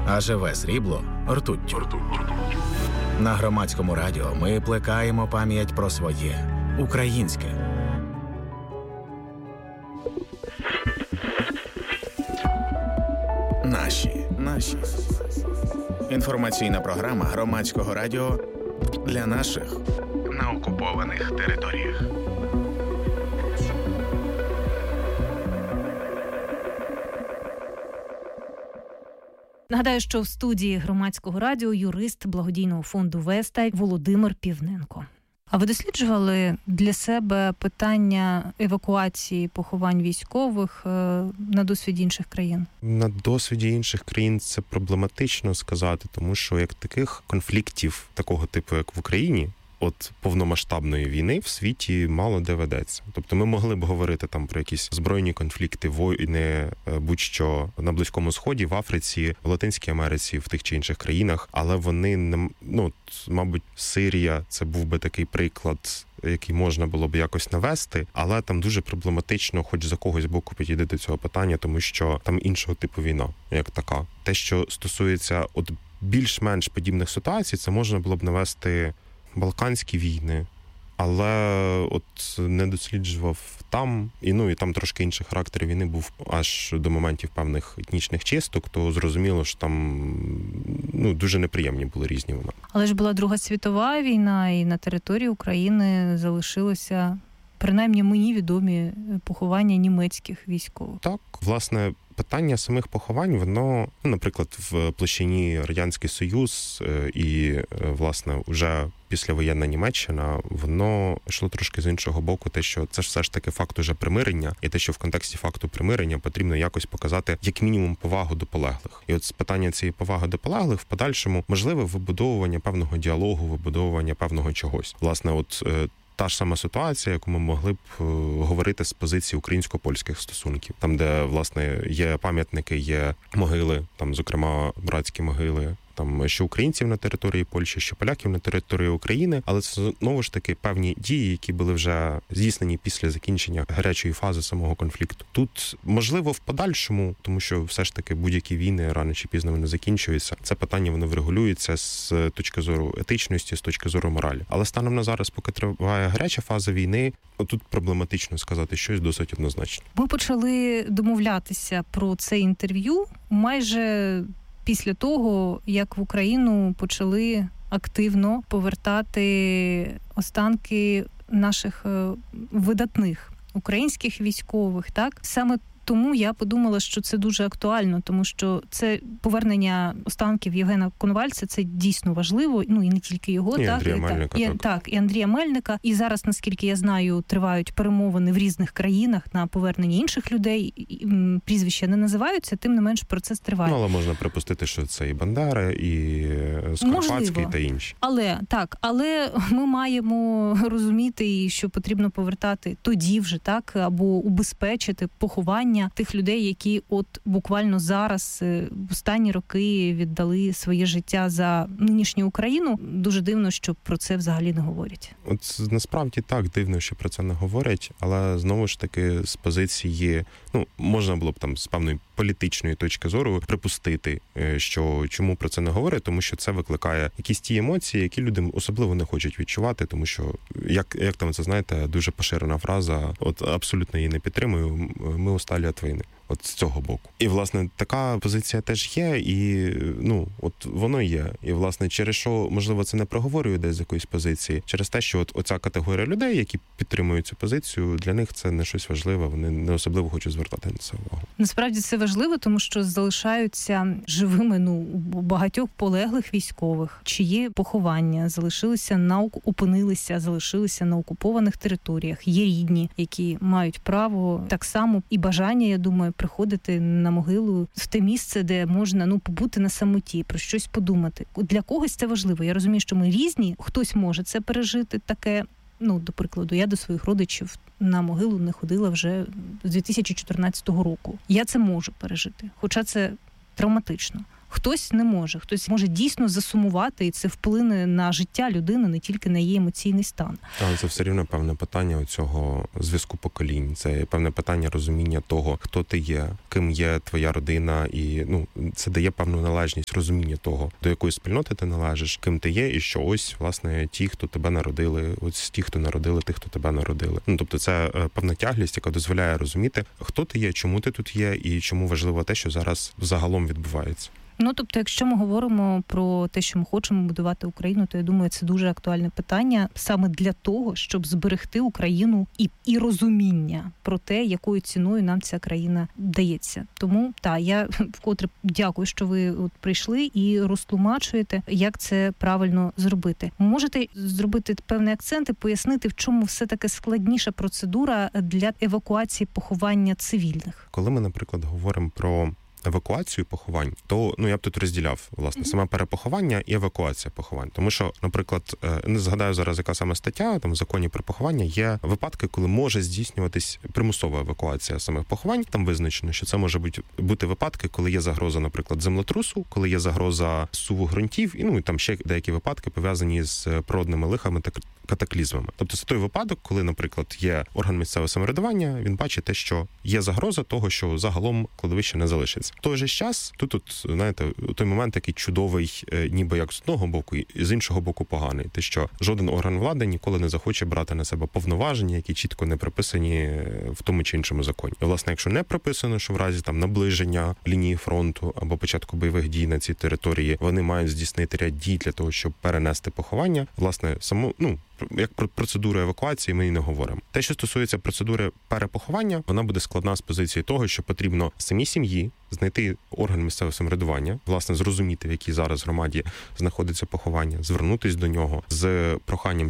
а живе срібло – ртуттю. На Громадському радіо ми плекаємо пам'ять про своє українське. Наші. Інформаційна програма Громадського радіо для наших на окупованих територіях. Нагадаю, що в студії Громадського радіо юрист благодійного фонду «Веста» Володимир Півненко. А ви досліджували для себе питання евакуації поховань військових на досвіді інших країн? На досвіді інших країн це проблематично сказати, тому що як таких конфліктів такого типу, як в Україні, от повномасштабної війни в світі мало де ведеться. Тобто ми могли б говорити там про якісь збройні конфлікти, війни, будь-що на Близькому Сході, в Африці, в Латинській Америці, в тих чи інших країнах, але вони не, мабуть, Сирія це був би такий приклад, який можна було б якось навести, але там дуже проблематично, хоч за когось боку підійти до цього питання, тому що там іншого типу війна, як така. Те, що стосується от більш-менш подібних ситуацій, це можна було б навести Балканські війни, але от не досліджував там, і там трошки інший характер війни був аж до моментів певних етнічних чисток, то зрозуміло, що там дуже неприємні були різні моменти. Але ж була Друга світова війна, і на території України залишилося, принаймні мені відомі, поховання німецьких військових. Так, власне, питання самих поховань, воно, наприклад, в площині Радянський Союз і, власне, вже післявоєнна Німеччина, воно йшло трошки з іншого боку, те, що це ж все ж таки факт уже примирення, і те, що в контексті факту примирення потрібно якось показати, як мінімум, повагу до полеглих. І от з питання цієї поваги до полеглих в подальшому можливе вибудовування певного діалогу, вибудовування певного чогось. Власне, от та ж сама ситуація, яку ми могли б говорити з позиції українсько-польських стосунків. Там, де, власне, є пам'ятники, є могили, там, зокрема, братські могили, там, що українців на території Польщі, що поляків на території України, але це, знову ж таки, певні дії, які були вже здійснені після закінчення гарячої фази самого конфлікту. Тут, можливо, в подальшому, тому що все ж таки будь-які війни рано чи пізно вони закінчуються, це питання, воно врегулюється з точки зору етичності, з точки зору моралі. Але станом на зараз, поки триває гаряча фаза війни, тут проблематично сказати щось досить однозначно. Ми почали домовлятися про це інтерв'ю майже після того, як в Україну почали активно повертати останки наших видатних українських військових, так? Саме тому я подумала, що це дуже актуально, тому що це повернення останків Євгена Коновальця, це дійсно важливо, і не тільки його, і Андрія Мельника, і Андрія Мельника. І зараз, наскільки я знаю, тривають перемовини в різних країнах на повернення інших людей. Прізвища не називаються, тим не менш процес триває. Але можна припустити, що це і Бандера, і Скоропадський та інші. Але ми маємо розуміти, що потрібно повертати тоді вже, так, або убезпечити поховання тих людей, які от буквально зараз в останні роки віддали своє життя за нинішню Україну. Дуже дивно, що про це взагалі не говорять. От насправді так, дивно, що про це не говорять, але знову ж таки з позиції, можна було б там з певної політичної точки зору припустити, що чому про це не говорять, тому що це викликає якісь ті емоції, які люди особливо не хочуть відчувати, тому що, як там це, знаєте, дуже поширена фраза, от абсолютно її не підтримую, ми усталі від війни. От з цього боку. І, власне, така позиція теж є, і, от воно є. І, власне, через що, можливо, це не проговорює десь з якоїсь позиції, через те, що от оця категорія людей, які підтримують цю позицію, для них це не щось важливе, вони не особливо хочуть звертати на це увагу. Насправді це важливо, тому що залишаються живими, багатьох полеглих військових, чиї поховання залишилися на окупованих територіях. Є рідні, які мають право так само і бажання, я думаю, приходити на могилу в те місце, де можна побути на самоті, про щось подумати. Для когось це важливо. Я розумію, що ми різні, хтось може це пережити таке. До прикладу, я до своїх родичів на могилу не ходила вже з 2014 року. Я це можу пережити, хоча це травматично. Хтось не може, хтось може дійсно засумувати, і це вплине на життя людини, не тільки на її емоційний стан. Але це все рівно певне питання цього зв'язку поколінь. Це певне питання розуміння того, хто ти є, ким є твоя родина, і це дає певну належність, розуміння того, до якої спільноти ти належиш, ким ти є, і що ось, власне, ті, хто тебе народили, ось ті, хто народили тих, хто тебе народили. Тобто це певна тяглість, яка дозволяє розуміти, хто ти є, чому ти тут є, і чому важливо те, що зараз загалом відбувається. Тобто, якщо ми говоримо про те, що ми хочемо будувати Україну, то я думаю, це дуже актуальне питання саме для того, щоб зберегти Україну і розуміння про те, якою ціною нам ця країна дається. Тому, я вкотре дякую, що ви прийшли і розтлумачуєте, як це правильно зробити. Можете зробити певні акценти, пояснити, в чому все-таки складніша процедура для евакуації поховання цивільних? Коли ми, наприклад, говоримо про евакуацію поховань, то я б тут розділяв, власне, саме перепоховання і евакуація поховань. Тому що, наприклад, не згадаю зараз, яка саме стаття, там в законі про поховання є випадки, коли може здійснюватись примусова евакуація самих поховань. Там визначено, що це може бути випадки, коли є загроза, наприклад, землетрусу, коли є загроза зсуву ґрунтів, і там ще деякі випадки пов'язані з природними лихами та катаклізмами. Тобто це той випадок, коли, наприклад, є орган місцевого самоврядування, він бачить те, що є загроза того, що загалом кладовище не залишиться. В той же час, тут, знаєте, той момент такий чудовий, ніби як з одного боку, і з іншого боку поганий. Те, що жоден орган влади ніколи не захоче брати на себе повноваження, які чітко не прописані в тому чи іншому законі. І, власне, якщо не прописано, що в разі наближення лінії фронту або початку бойових дій на цій території, вони мають здійснити ряд дій для того, щоб перенести поховання, власне, як про процедуру евакуації ми і не говоримо. Те, що стосується процедури перепоховання, вона буде складна з позиції того, що потрібно самій сім'ї знайти орган місцевого самоврядування, власне, зрозуміти, в якій зараз громаді знаходиться поховання, звернутись до нього з проханням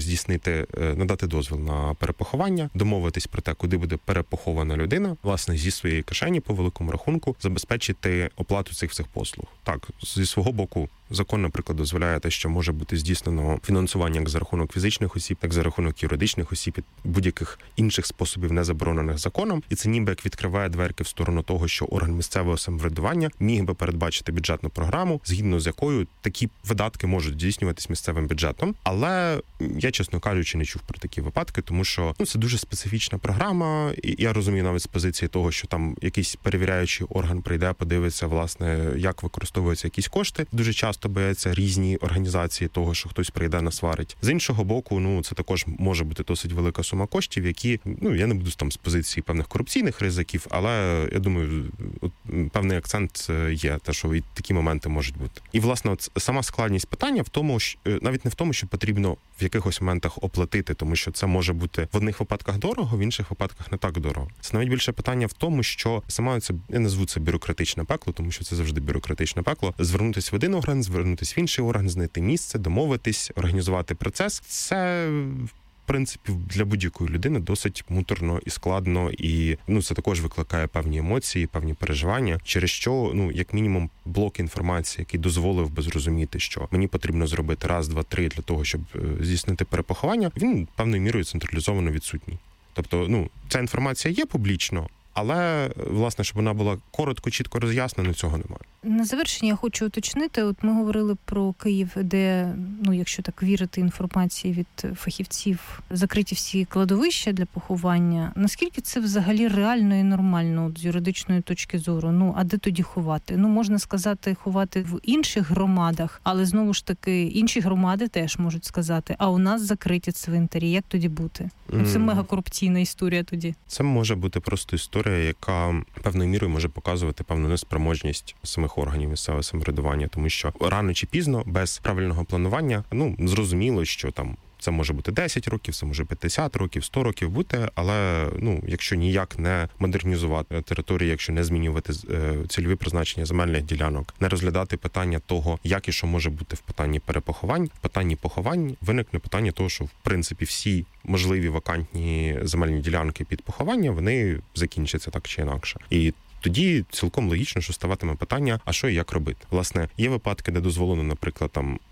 надати дозвіл на перепоховання, домовитись про те, куди буде перепохована людина, власне, зі своєї кишені по великому рахунку забезпечити оплату цих всіх послуг. Так, зі свого боку, закон, наприклад, дозволяє те, що може бути здійснено фінансування як за рахунок фізичних осіб, так за рахунок юридичних осіб і будь-яких інших способів, не заборонених законом. І це ніби як відкриває дверки в сторону того, що орган місцевого самоврядування міг би передбачити бюджетну програму, згідно з якою такі видатки можуть здійснюватись місцевим бюджетом. Але я, чесно кажучи, не чув про такі випадки, тому що це дуже специфічна програма, і я розумію навіть з позиції того, що там якийсь перевіряючий орган прийде, подивиться, власне, як використовуються якісь кошти. Дуже часто бояться різні організації того, що хтось прийде насварить. З іншого боку, це також може бути досить велика сума коштів, які, я не буду там з позиції певних корупційних ризиків, але я думаю, певний акцент є, те, що і такі моменти можуть бути. І, власне, сама складність питання в тому, що навіть не в тому, що потрібно в якихось моментах оплатити, тому що це може бути в одних випадках дорого, в інших випадках не так дорого. Це навіть більше питання в тому, що саме це, я назву це бюрократичне пекло, тому що це завжди бюрократичне пекло. Звернутися в один орган, звернутися в інший орган, знайти місце, домовитись, організувати процес. Це, в принципі, для будь-якої людини досить муторно і складно, і це також викликає певні емоції, певні переживання, через що, як мінімум, блок інформації, який дозволив би зрозуміти, що мені потрібно зробити раз, два, три для того, щоб здійснити перепоховання, він певною мірою централізовано відсутній. Тобто, ця інформація є публічно, але, власне, щоб вона була коротко, чітко роз'яснена, цього немає. На завершення я хочу уточнити, ми говорили про Київ, де, якщо так вірити інформації від фахівців, закриті всі кладовища для поховання. Наскільки це взагалі реально і нормально з юридичної точки зору? А де тоді ховати? Можна сказати, ховати в інших громадах, але знову ж таки інші громади теж можуть сказати, а у нас закриті цвинтарі, як тоді бути? Це мегакорупційна історія тоді. Це може бути просто історія, яка певною мірою може показувати певну неспроможність самих органів місцевого самоврядування, тому що рано чи пізно, без правильного планування, зрозуміло, що там це може бути 10 років, це може 50 років, 100 років бути, але, якщо ніяк не модернізувати територію, якщо не змінювати цільові призначення земельних ділянок, не розглядати питання того, як і що може бути в питанні перепоховань, в питанні поховань виникне питання того, що, в принципі, всі можливі вакантні земельні ділянки під поховання, вони закінчаться так чи інакше. І тоді цілком логічно, що ставатиме питання, а що і як робити. Власне, є випадки, де дозволено, наприклад,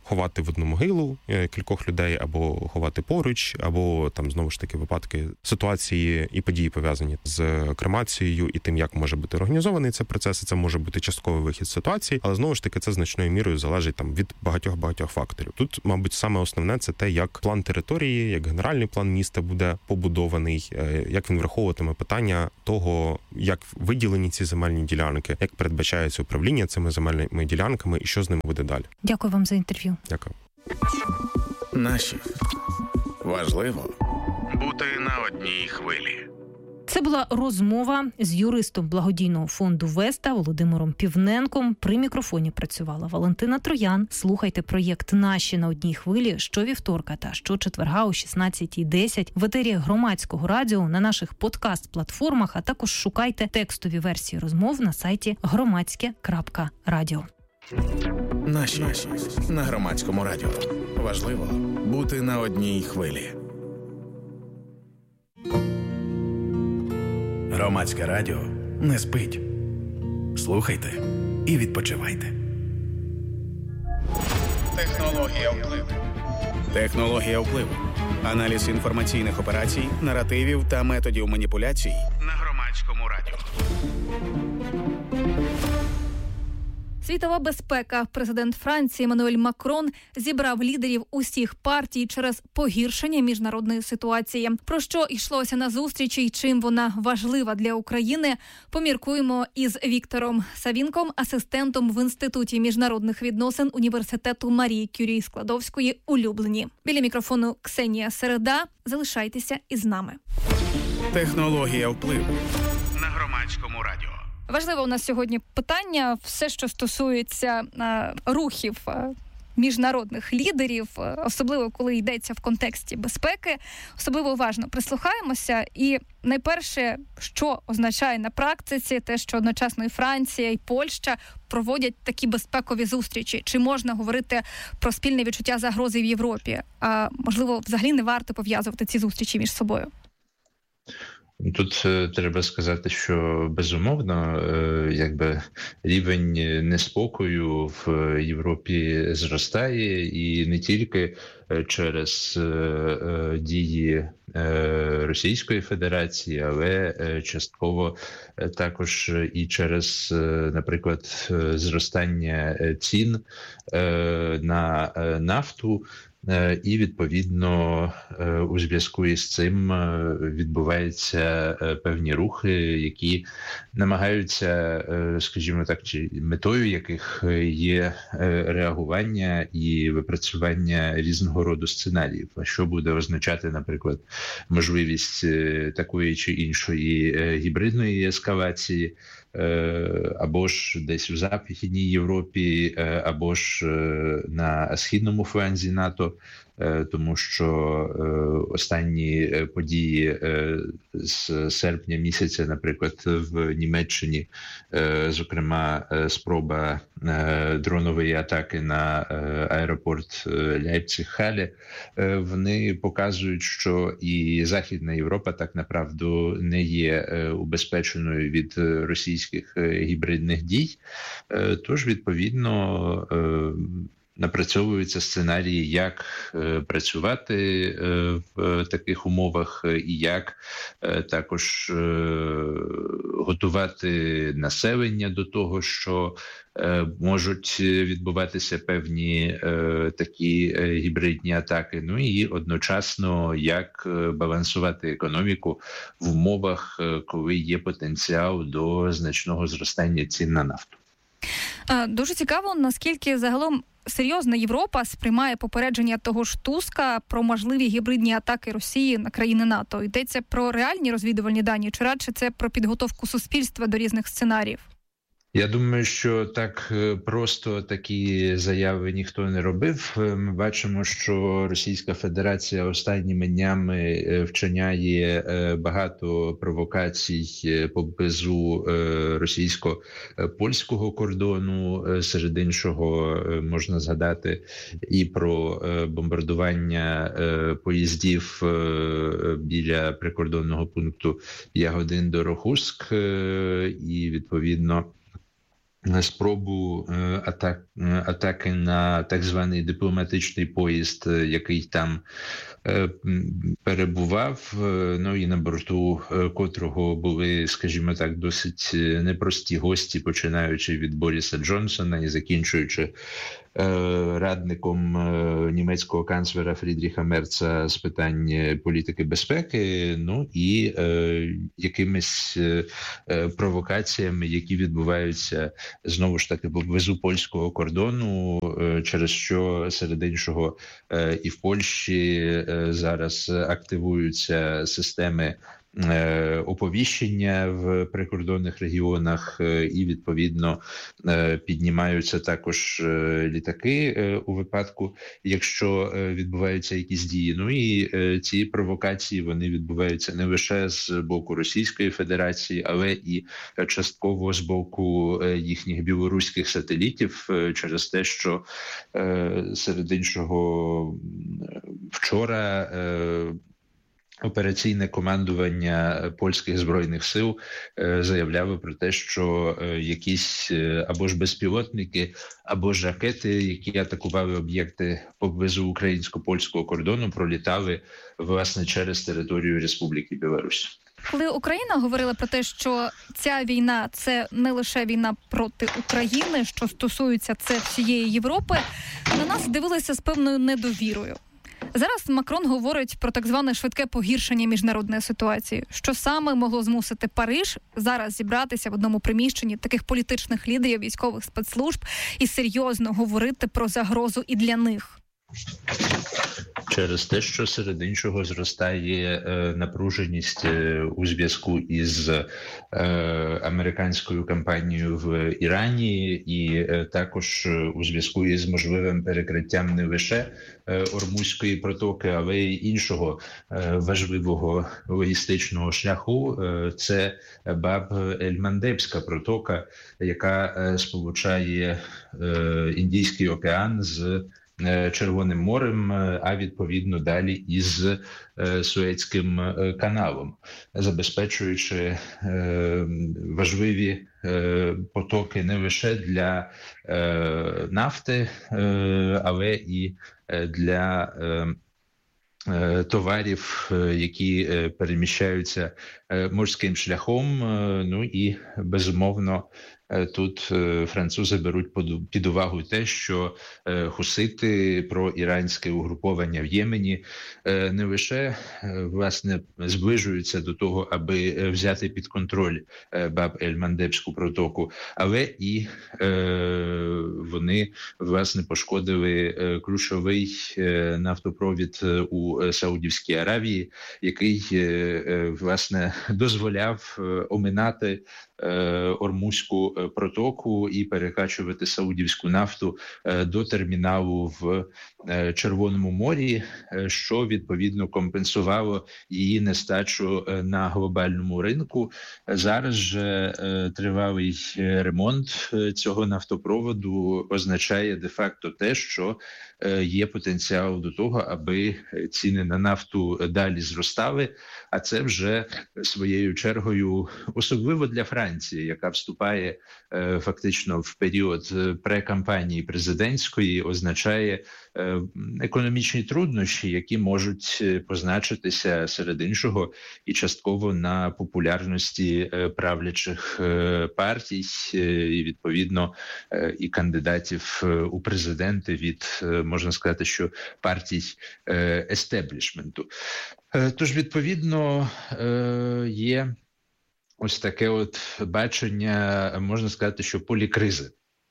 ховати в одну могилу кількох людей, або ховати поруч, або там знову ж таки випадки, ситуації і події пов'язані з кремацією і тим, як може бути організований цей процес. Це може бути частковий вихід з ситуації, але знову ж таки це значною мірою залежить там від багатьох факторів. Тут, мабуть, саме основне це те, як план території, як генеральний план міста буде побудований, як він враховуватиме питання того, як виділені ці земельні ділянки, як передбачається управління цими земельними ділянками і що з ними буде далі. Дякую вам за інтерв'ю. Дякую. Наші. Важливо бути на одній хвилі. Це була розмова з юристом благодійного фонду Веста Володимиром Півненком. При мікрофоні працювала Валентина Троян. Слухайте проєкт «Наші на одній хвилі» щовівторка та щочетверга о 16:10 в етері Громадського радіо, на наших подкаст-платформах, а також шукайте текстові версії розмов на сайті громадське.радіо. Наші на Громадському радіо. Важливо бути на одній хвилі. Громадське радіо не спить. Слухайте і відпочивайте. Технологія впливу. Технологія впливу. Аналіз інформаційних операцій, наративів та методів маніпуляцій на Громадському радіо. Світова безпека. Президент Франції Еммануель Макрон зібрав лідерів усіх партій через погіршення міжнародної ситуації. Про що йшлося на зустрічі і чим вона важлива для України, поміркуємо із Віктором Савінком, асистентом в Інституті міжнародних відносин Університету Марії Кюрі Складовської у Любліні. Біля мікрофону Ксенія Середа. Залишайтеся із нами. Технологія впливу на Громадському радіо. Важливе у нас сьогодні питання, все, що стосується рухів міжнародних лідерів, особливо коли йдеться в контексті безпеки, особливо уважно прислухаємося. І найперше, що означає на практиці те, що одночасно і Франція, і Польща проводять такі безпекові зустрічі. Чи можна говорити про спільне відчуття загрози в Європі? А можливо, взагалі не варто пов'язувати ці зустрічі між собою? Тут треба сказати, що безумовно, рівень неспокою в Європі зростає, і не тільки через дії Російської Федерації, але частково також і через, наприклад, зростання цін на нафту. І, відповідно, у зв'язку із цим відбуваються певні рухи, які намагаються, скажімо так, чи метою яких є реагування і випрацювання різного роду сценаріїв, що буде означати, наприклад, можливість такої чи іншої гібридної ескалації, або ж десь в Західній Європі, або ж на східному фланзі НАТО, тому що останні події з серпня місяця, наприклад, в Німеччині, зокрема, спроба дронової атаки на аеропорт Ляйпциг-Хале, вони показують, що і Західна Європа так направду не є убезпеченою від російських гібридних дій. Тож, відповідно, напрацьовуються сценарії, як працювати в таких умовах і як також готувати населення до того, що можуть відбуватися певні такі гібридні атаки. Ну і одночасно, як балансувати економіку в умовах, коли є потенціал до значного зростання цін на нафту. Дуже цікаво, наскільки загалом серйозно Європа сприймає попередження того ж Туска про можливі гібридні атаки Росії на країни НАТО. Йдеться про реальні розвідувальні дані, чи радше це про підготовку суспільства до різних сценаріїв? Я думаю, що так просто такі заяви ніхто не робив. Ми бачимо, що Російська Федерація останніми днями вчиняє багато провокацій поблизу російсько-польського кордону. Серед іншого можна згадати і про бомбардування поїздів біля прикордонного пункту Ягодин-Дорохуськ, і відповідно спробу атаки на так званий дипломатичний поїзд, який там перебував, ну і на борту котрого були, скажімо так, досить непрості гості, починаючи від Боріса Джонсона і закінчуючи радником німецького канцлера Фрідріха Мерца з питань політики безпеки, ну і якимись провокаціями, які відбуваються знову ж таки поблизу польського кордону, через що серед іншого і в Польщі зараз активуються системи оповіщення в прикордонних регіонах, і відповідно піднімаються також літаки у випадку, якщо відбуваються якісь дії. Ну і ці провокації, вони відбуваються не лише з боку Російської Федерації, але і частково з боку їхніх білоруських сателітів, через те, що серед іншого вчора операційне командування польських збройних сил заявляло про те, що якісь або ж безпілотники, або ж ракети, які атакували об'єкти поблизу українсько-польського кордону, пролітали, власне, через територію Республіки Білорусь. Коли Україна говорила про те, що ця війна – це не лише війна проти України, що стосується це всієї Європи, на нас дивилися з певною недовірою. Зараз Макрон говорить про так зване швидке погіршення міжнародної ситуації. Що саме могло змусити Париж зараз зібратися в одному приміщенні таких політичних лідерів військових спецслужб і серйозно говорити про загрозу і для них? Через те, що серед іншого зростає напруженість у зв'язку із американською кампанією в Ірані, і також у зв'язку із можливим перекриттям не лише Ормузької протоки, але й іншого важливого логістичного шляху. Це Баб-ель-Мандебська протока, яка сполучає Індійський океан з Червоним морем, а відповідно далі із Суецьким каналом, забезпечуючи важливі потоки не лише для нафти, але і для товарів, які переміщаються морським шляхом. Ну і, безумовно, тут французи беруть під увагу те, що хусити, проіранське угруповання в Ємені, не лише, власне, зближуються до того, аби взяти під контроль Баб-ель-Мандебську протоку, але і вони, власне, пошкодили ключовий нафтопровід у Саудівській Аравії, який, власне, дозволяв оминати Ормузьку протоку і перекачувати саудівську нафту до терміналу в Червоному морі, що відповідно компенсувало її нестачу на глобальному ринку. Зараз же тривалий ремонт цього нафтопроводу означає де-факто те, що є потенціал до того, аби ціни на нафту далі зростали, а це вже своєю чергою, особливо для Франції, яка вступає фактично в період прекампанії президентської, означає економічні труднощі, які можуть позначитися серед іншого і частково на популярності правлячих партій і, відповідно, і кандидатів у президенти від, можна сказати, що партій естеблішменту. Тож, відповідно, є ось таке от бачення, можна сказати, що полікризи.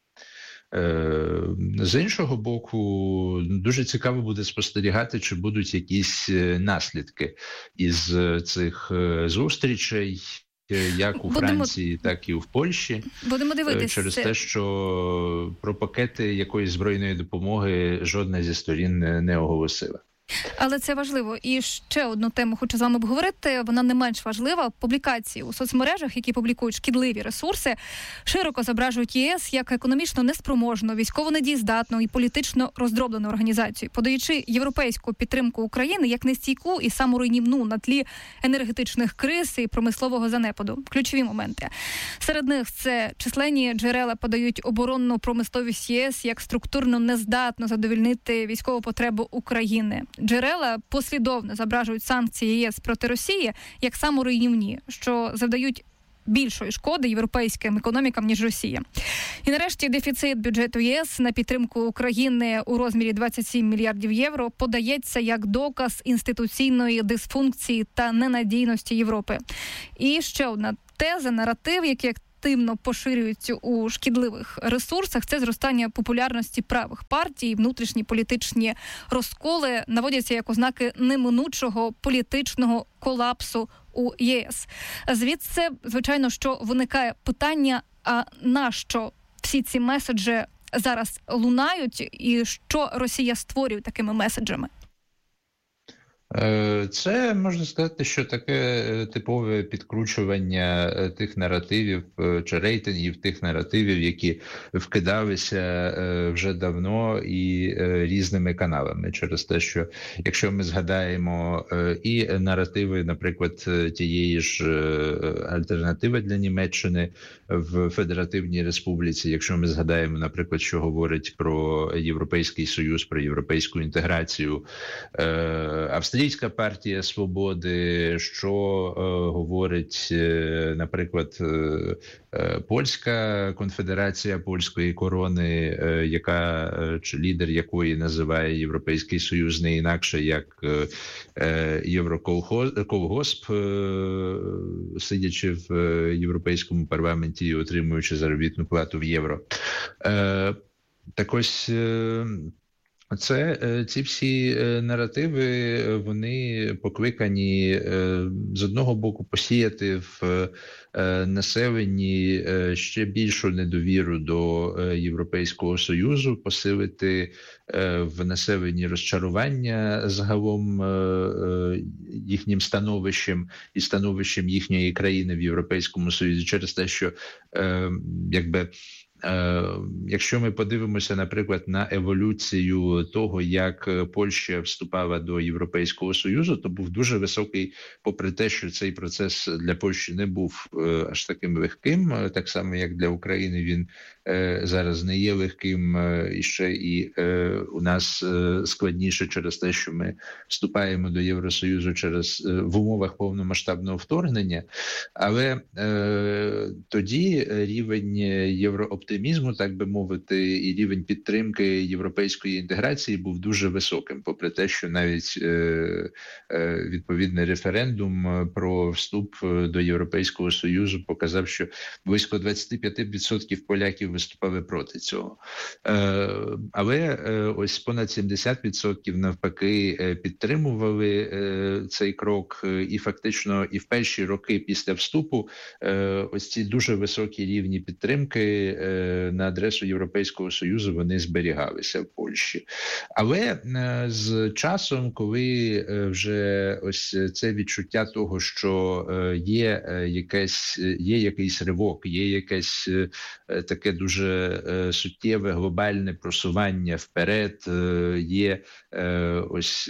З іншого боку, дуже цікаво буде спостерігати, чи будуть якісь наслідки із цих зустрічей, як у Франції, так і в Польщі. Будемо дивитися. Через те, що про пакети якоїсь збройної допомоги жодна зі сторін не оголосила. Але це важливо. І ще одну тему хочу з вами обговорити. Вона не менш важлива. Публікації у соцмережах, які публікують шкідливі ресурси, широко зображують ЄС як економічно неспроможну, військово недієздатну і політично роздроблену організацію, подаючи європейську підтримку України як нестійку і саморуйнівну на тлі енергетичних криз і промислового занепаду. Ключові моменти. Серед них це численні джерела подають оборонну промисловість ЄС як структурно нездатну задовольнити військову потребу України. Джерела послідовно зображують санкції ЄС проти Росії як саморуйнівні, що завдають більшої шкоди європейським економікам, ніж Росія. І нарешті дефіцит бюджету ЄС на підтримку України у розмірі 27 мільярдів євро подається як доказ інституційної дисфункції та ненадійності Європи. І ще одна теза, наратив, який активно поширюються у шкідливих ресурсах, це зростання популярності правих партій, внутрішні політичні розколи наводяться як ознаки неминучого політичного колапсу у ЄС. Звідси, звичайно, що виникає питання, а нащо всі ці меседжі зараз лунають і що Росія створює такими меседжами? Це, можна сказати, що таке типове підкручування тих наративів чи рейтингів тих наративів, які вкидалися вже давно і різними каналами. Через те, що якщо ми згадаємо і наративи, наприклад, тієї ж альтернативи для Німеччини в Федеративній Республіці, якщо ми згадаємо, наприклад, що говорить про Європейський Союз, про європейську інтеграцію, Австрійська партія свободи, що говорить, наприклад, Польська конфедерація польської корони, яка чи лідер якої називає Європейський Союз не інакше як Євроколгосп, сидячи в Європейському парламенті і отримуючи заробітну плату в євро. Так ось ці всі наративи, вони покликані з одного боку посіяти в населенні ще більшу недовіру до Європейського Союзу, посилити в населенні розчарування загалом їхнім становищем і становищем їхньої країни в Європейському Союзі через те, що якщо ми подивимося, наприклад, на еволюцію того, як Польща вступала до Європейського Союзу, то був дуже високий, попри те, що цей процес для Польщі не був аж таким легким, так само, як для України він зараз не є легким, і ще і у нас складніше через те, що ми вступаємо до Євросоюзу в умовах повномасштабного вторгнення, але тоді рівень єврооптимізму, так би мовити, і рівень підтримки європейської інтеграції був дуже високим, попри те, що навіть відповідний референдум про вступ до Європейського Союзу показав, що близько 25% поляків виступали проти цього. Але ось понад 70% навпаки підтримували цей крок, і фактично і в перші роки після вступу ось ці дуже високі рівні підтримки на адресу Європейського Союзу вони зберігалися в Польщі. Але з часом, коли вже ось це відчуття того, що є якийсь ривок, є якесь таке дуже суттєве глобальне просування вперед, є ось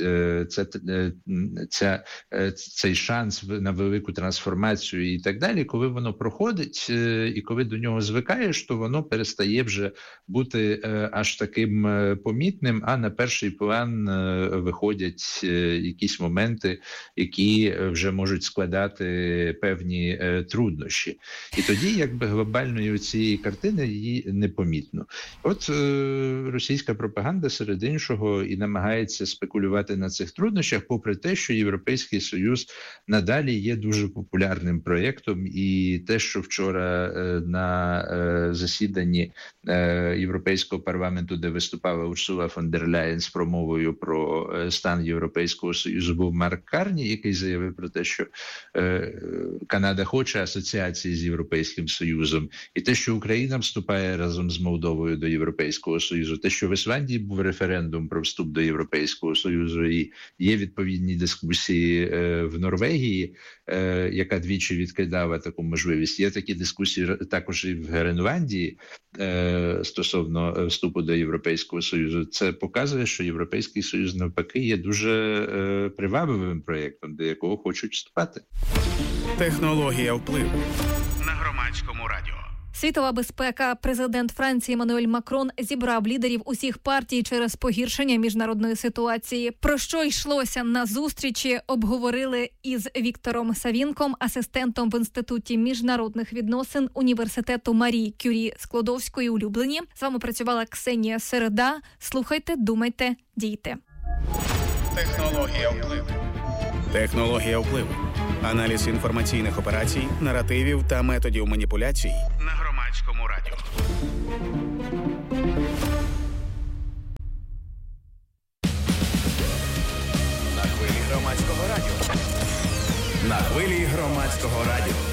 цей шанс на велику трансформацію і так далі, коли воно проходить і коли до нього звикаєш, то воно перестає вже бути аж таким помітним, а на перший план виходять якісь моменти, які вже можуть складати певні труднощі. І тоді якби глобальної цієї картини її непомітно. От російська пропаганда серед іншого і намагається спекулювати на цих труднощах, попри те, що Європейський Союз надалі є дуже популярним проєктом, і те, що вчора на засіданні Європейського парламенту, де виступала Урсула фон дер Ляєн з промовою про стан Європейського Союзу, був Марк Карні, який заявив про те, що Канада хоче асоціації з Європейським Союзом, і те, що Україна вступає вступає разом з Молдовою до Європейського Союзу. Те, що в Ісландії був референдум про вступ до Європейського Союзу, і є відповідні дискусії в Норвегії, яка двічі відкидала таку можливість. Є такі дискусії також і в Гренландії стосовно вступу до Європейського Союзу. Це показує, що Європейський Союз навпаки є дуже привабливим проєктом, до якого хочуть вступати. Технологія впливу на Громадському радіо. Світова безпека. Президент Франції Еммануель Макрон зібрав лідерів усіх партій через погіршення міжнародної ситуації. Про що йшлося на зустрічі, обговорили із Віктором Савінком, асистентом в Інституті міжнародних відносин Університету Марії Кюрі Склодовської у Любліні. З вами працювала Ксенія Середа. Слухайте, думайте, дійте. Технологія впливу. Технологія впливу. Аналіз інформаційних операцій, наративів та методів маніпуляцій на Громадському радіо. На хвилі Громадського радіо. На хвилі Громадського радіо.